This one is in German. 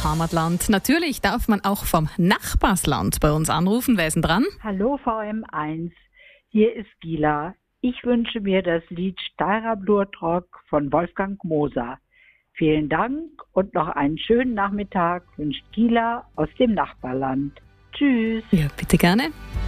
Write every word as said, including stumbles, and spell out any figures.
Heimatland. Natürlich darf man auch vom Nachbarsland bei uns anrufen. Wer ist denn dran? Hallo V M eins, hier ist Gila. Ich wünsche mir das Lied Steirer Blurtrock von Wolfgang Moser. Vielen Dank und noch einen schönen Nachmittag wünscht Gila aus dem Nachbarland. Tschüss. Ja, bitte gerne.